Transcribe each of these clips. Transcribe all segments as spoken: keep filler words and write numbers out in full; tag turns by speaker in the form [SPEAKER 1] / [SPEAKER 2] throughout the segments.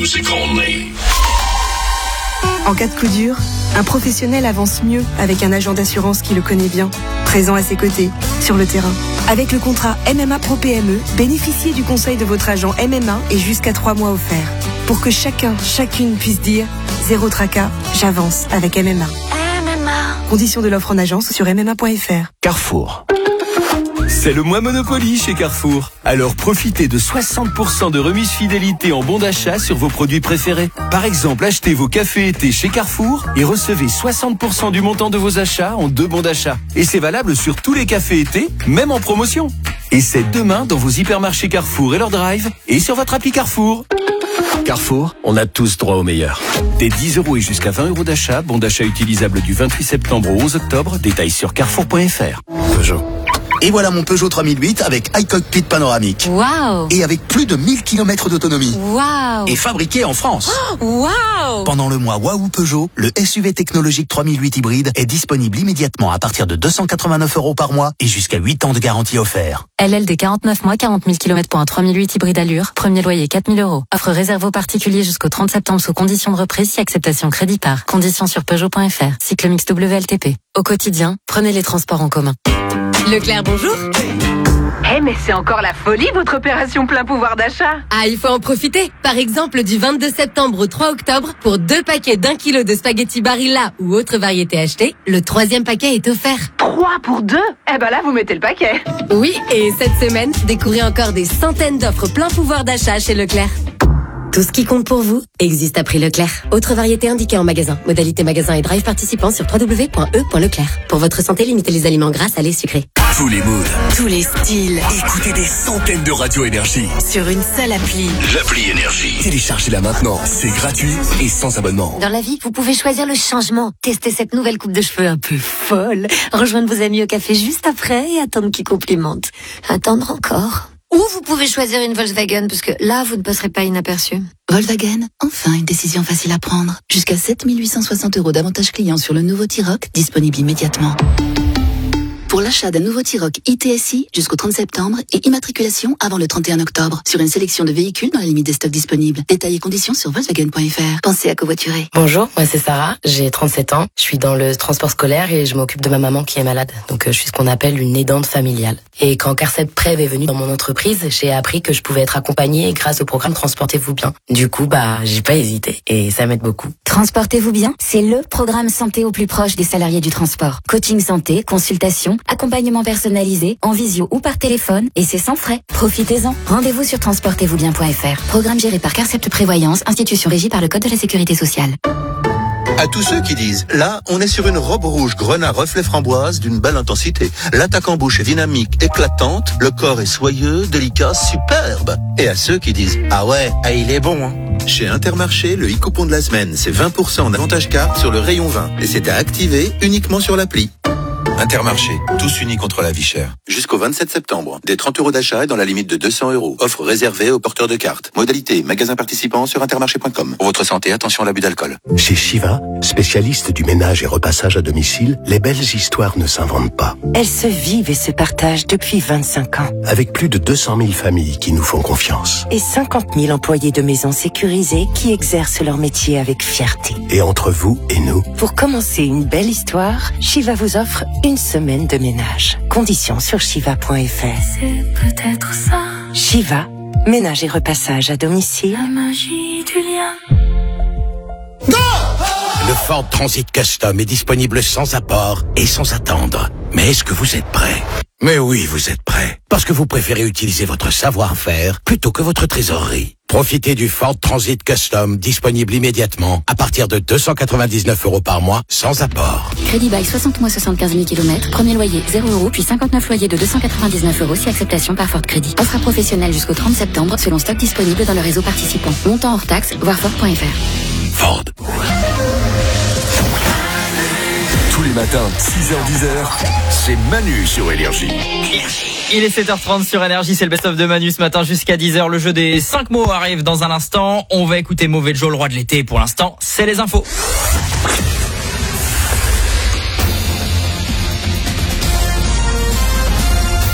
[SPEAKER 1] music only.
[SPEAKER 2] En cas de coup dur, un professionnel avance mieux avec un agent d'assurance qui le connaît bien, présent à ses côtés, sur le terrain. Avec le contrat M M A Pro P M E, bénéficiez du conseil de votre agent M M A et jusqu'à trois mois offerts. Pour que chacun, chacune puisse dire « Zéro tracas, j'avance avec M M A ». M M A. Conditions de l'offre en agence sur m m a point f r.
[SPEAKER 3] Carrefour. C'est le mois Monopoly chez Carrefour. Alors profitez de soixante pour cent de remise fidélité en bons d'achat sur vos produits préférés. Par exemple, achetez vos cafés été chez Carrefour et recevez soixante pour cent du montant de vos achats en deux bons d'achat. Et c'est valable sur tous les cafés été, même en promotion. Et c'est demain dans vos hypermarchés Carrefour et leur drive et sur votre appli Carrefour. Carrefour, on a tous droit au meilleur. Des dix euros et jusqu'à vingt euros d'achat, bon d'achat utilisable du vingt-huit septembre au onze octobre, détails sur carrefour point f r.
[SPEAKER 4] Peugeot. Et voilà mon Peugeot trois mille huit avec iCockpit panoramique.
[SPEAKER 5] Waouh!
[SPEAKER 4] Et avec plus de mille kilomètres d'autonomie.
[SPEAKER 5] Waouh!
[SPEAKER 4] Et fabriqué en France.
[SPEAKER 5] Waouh!
[SPEAKER 4] Pendant le mois Waouh Peugeot, le S U V technologique trois mille huit hybride est disponible immédiatement à partir de deux cent quatre-vingt-neuf euros par mois et jusqu'à huit ans de garantie offert.
[SPEAKER 6] L L D quarante-neuf mois, quarante mille kilomètres pour un trois mille huit hybride allure. Premier loyer quatre mille euros. Offre réservée aux particuliers jusqu'au trente septembre sous conditions de reprise si acceptation crédit par. Conditions sur Peugeot point f r. Cycle mix W L T P. Au quotidien, prenez les transports en commun.
[SPEAKER 7] Leclerc, bonjour. Eh hey, mais c'est encore la folie votre opération plein pouvoir d'achat.
[SPEAKER 5] Ah, il faut en profiter. Par exemple, du vingt-deux septembre au trois octobre, pour deux paquets d'un kilo de spaghettis Barilla ou autre variété achetée, le troisième paquet est offert.
[SPEAKER 7] Trois pour deux? Eh ben là, vous mettez le paquet.
[SPEAKER 5] Oui, et cette semaine, découvrez encore des centaines d'offres plein pouvoir d'achat chez Leclerc. Tout ce qui compte pour vous existe à prix Leclerc. Autre variété indiquée en magasin. Modalité magasin et drive participant sur w w w point e point leclerc. Pour votre santé, limitez les aliments gras, salés, sucrés.
[SPEAKER 1] Tous les moods,
[SPEAKER 8] tous les styles.
[SPEAKER 1] Écoutez des centaines de radios Énergie
[SPEAKER 8] sur une seule appli.
[SPEAKER 1] L'appli Énergie. Téléchargez-la maintenant. C'est gratuit et sans abonnement.
[SPEAKER 8] Dans la vie, vous pouvez choisir le changement. Tester cette nouvelle coupe de cheveux un peu folle. Rejoindre vos amis au café juste après et attendre qu'ils complimentent. Attendre encore. Ou vous pouvez choisir une Volkswagen, parce que là, vous ne passerez pas inaperçu.
[SPEAKER 9] Volkswagen, enfin une décision facile à prendre. Jusqu'à sept mille huit cent soixante euros d'avantages clients sur le nouveau T-Roc, disponible immédiatement. Pour l'achat d'un nouveau T-Roc I T S I jusqu'au trente septembre et immatriculation avant le trente et un octobre sur une sélection de véhicules dans la limite des stocks disponibles. Détails et conditions sur Volkswagen point f r. Pensez à covoiturer.
[SPEAKER 10] Bonjour, moi c'est Sarah, j'ai trente-sept ans, je suis dans le transport scolaire et je m'occupe de ma maman qui est malade. Donc euh, je suis ce qu'on appelle une aidante familiale. Et quand Carcep Prev est venu dans mon entreprise, j'ai appris que je pouvais être accompagnée grâce au programme Transportez-vous bien. Du coup, bah j'ai pas hésité et ça m'aide beaucoup.
[SPEAKER 8] Transportez-vous bien, c'est le programme santé au plus proche des salariés du transport. Coaching santé, consultation, accompagnement personnalisé, en visio ou par téléphone, et c'est sans frais. Profitez-en. Rendez-vous sur transportez vous bien point f r. Programme géré par Carcept Prévoyance, institution régie par le Code de la Sécurité sociale.
[SPEAKER 11] À tous ceux qui disent, là, on est sur une robe rouge grenat reflet framboise d'une belle intensité. L'attaque en bouche est dynamique, éclatante, le corps est soyeux, délicat, superbe. Et à ceux qui disent, ah ouais, ah il est bon, hein. Chez Intermarché, le e-coupon de la semaine, c'est vingt pour cent en avantage carte sur le rayon vin. Et c'est à activer uniquement sur l'appli. Intermarché, tous unis contre la vie chère. Jusqu'au vingt-sept septembre, des trente euros d'achat et dans la limite de deux cents euros. Offre réservée aux porteurs de cartes. Modalité, magasin participant sur intermarché point com. Pour votre santé, attention à l'abus d'alcool.
[SPEAKER 12] Chez Shiva, spécialiste du ménage et repassage à domicile, les belles histoires ne s'inventent pas.
[SPEAKER 13] Elles se vivent et se partagent depuis vingt-cinq ans.
[SPEAKER 12] Avec plus de deux cent mille familles qui nous font confiance.
[SPEAKER 13] Et cinquante mille employés de maisons sécurisées qui exercent leur métier avec fierté.
[SPEAKER 12] Et entre vous et nous,
[SPEAKER 13] pour commencer une belle histoire, Shiva vous offre une semaine de ménage. Conditions sur shiva point f r.
[SPEAKER 14] C'est peut-être ça.
[SPEAKER 13] Shiva, ménage et repassage à domicile.
[SPEAKER 14] La magie du lien.
[SPEAKER 15] Le Ford Transit Custom est disponible sans apport et sans attendre. Mais est-ce que vous êtes prêts? Mais oui, vous êtes prêts. Parce que vous préférez utiliser votre savoir-faire plutôt que votre trésorerie. Profitez du Ford Transit Custom, disponible immédiatement, à partir de deux cent quatre-vingt-dix-neuf euros par mois, sans apport.
[SPEAKER 8] Crédit bail soixante mois, soixante-quinze mille kilomètres. Premier loyer, zéro euros, puis cinquante-neuf loyers de deux cent quatre-vingt-dix-neuf euros si acceptation par Ford Crédit. Offre à professionnel jusqu'au trente septembre, selon stock disponible dans le réseau participant. Montant hors taxe, voir Ford point f r.
[SPEAKER 1] Ford. Tous les matins, six heures dix heures, c'est Manu sur Énergie.
[SPEAKER 16] Il est sept heures trente sur Énergie, c'est le best-of de Manu ce matin jusqu'à dix heures. Le jeu des cinq mots arrive dans un instant. On va écouter Mauvais Joe, le roi de l'été. Pour l'instant, c'est les infos.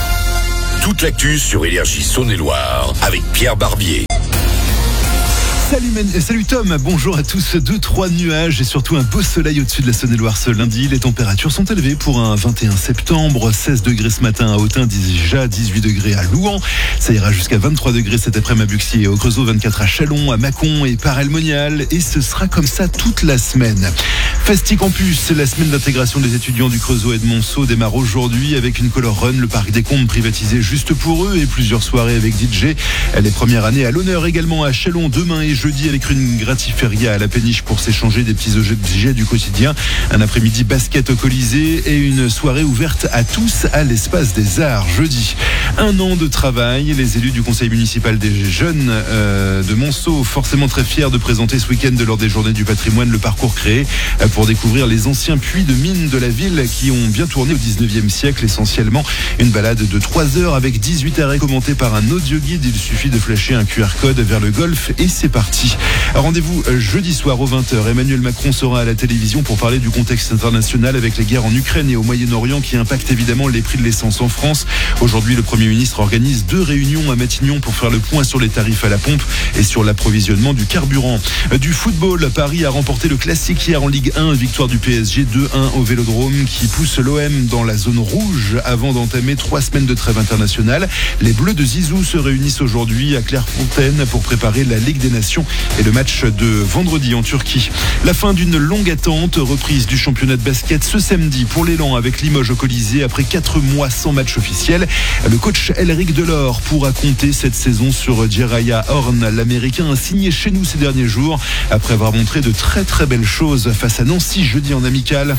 [SPEAKER 1] Toute l'actu sur Énergie Saône-et-Loire avec Pierre Barbier.
[SPEAKER 17] Salut, Man- salut Tom, bonjour à tous. Deux, trois nuages et surtout un beau soleil au-dessus de la Saône-et-Loire ce lundi. Les températures sont élevées pour un vingt et un septembre. seize degrés ce matin à Autun, déjà dix-huit degrés à Louan. Ça ira jusqu'à vingt-trois degrés cet après-midi à Buxier et au Creusot, vingt-quatre à Châlons, à Mâcon et Paray-le-Monial. Et ce sera comme ça toute la semaine. Festi Campus, la semaine d'intégration des étudiants du Creusot et de Monceau démarre aujourd'hui avec une color run, le parc des Combes privatisé juste pour eux et plusieurs soirées avec D J. Les premières années à l'honneur également à Châlons demain et jeudi avec une gratiferia à la péniche pour s'échanger des petits objets du quotidien. Un après-midi basket au Colisée et une soirée ouverte à tous à l'espace des arts jeudi. Un an de travail, les élus du conseil municipal des jeunes euh, de Monceau forcément très fiers de présenter ce week-end lors des journées du patrimoine le parcours créé pour découvrir les anciens puits de mines de la ville qui ont bien tourné au dix-neuvième siècle essentiellement. Une balade de trois heures avec dix-huit arrêts commentés par un audio guide. Il suffit de flasher un Q R code vers le golf et c'est parti. Rendez-vous jeudi soir aux vingt heures. Emmanuel Macron sera à la télévision pour parler du contexte international avec les guerres en Ukraine et au Moyen-Orient qui impactent évidemment les prix de l'essence en France. Aujourd'hui, le Premier ministre organise deux réunions à Matignon pour faire le point sur les tarifs à la pompe et sur l'approvisionnement du carburant. Du football, Paris a remporté le classique hier en Ligue un. Victoire du P S G deux un au Vélodrome qui pousse l'O M dans la zone rouge avant d'entamer trois semaines de trêve internationale. Les Bleus de Zizou se réunissent aujourd'hui à Clairefontaine pour préparer la Ligue des Nations et le match de vendredi en Turquie. La fin d'une longue attente, reprise du championnat de basket ce samedi pour l'élan avec Limoges au Colisée après quatre mois sans match officiel. Le coach Elric Delors pourra compter cette saison sur Jeremiah Horn. L'Américain a signé chez nous ces derniers jours après avoir montré de très très belles choses face à Nancy jeudi en amical.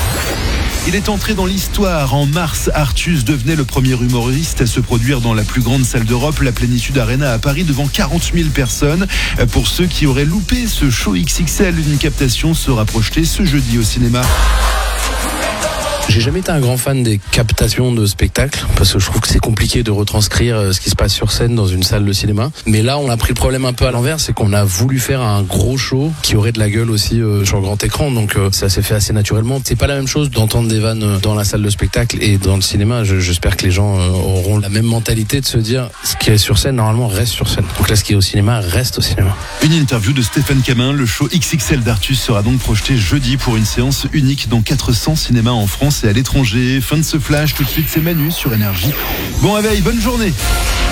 [SPEAKER 17] Il est entré dans l'histoire. En mars, Artus devenait le premier humoriste à se produire dans la plus grande salle d'Europe, la Plénitude Arena à Paris, devant quarante mille personnes. Pour ceux qui auraient loupé ce show X X L, une captation sera projetée ce jeudi au cinéma.
[SPEAKER 18] J'ai jamais été un grand fan des captations de spectacles parce que je trouve que c'est compliqué de retranscrire ce qui se passe sur scène dans une salle de cinéma. Mais là, on a pris le problème un peu à l'envers, c'est qu'on a voulu faire un gros show qui aurait de la gueule aussi euh, sur grand écran. Donc euh, ça s'est fait assez naturellement. C'est pas la même chose d'entendre des vannes dans la salle de spectacle et dans le cinéma. Je, j'espère que les gens euh, auront la même mentalité de se dire ce qui est sur scène normalement reste sur scène. Donc là, ce qui est au cinéma reste au cinéma.
[SPEAKER 17] Une interview de Stéphane Camin. Le show X X L d'Artus sera donc projeté jeudi pour une séance unique dans quatre cents cinémas en France et à l'étranger. Fin de ce flash, tout de suite c'est Manu sur Énergie. Bon réveil, bonne journée.